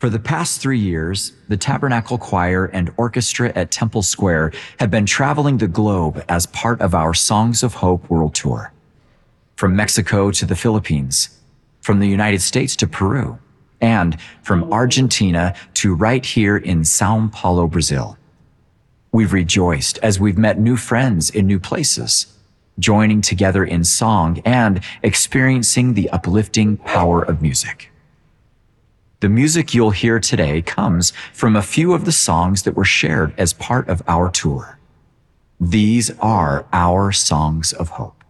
For the past 3 years, the Tabernacle Choir and Orchestra at Temple Square have been traveling the globe as part of our Songs of Hope World Tour. From Mexico to the Philippines, from the United States to Peru, and from Argentina to right here in São Paulo, Brazil. We've rejoiced as we've met new friends in new places, joining together in song and experiencing the uplifting power of music. The music you'll hear today comes from a few of the songs that were shared as part of our tour. These are our songs of hope.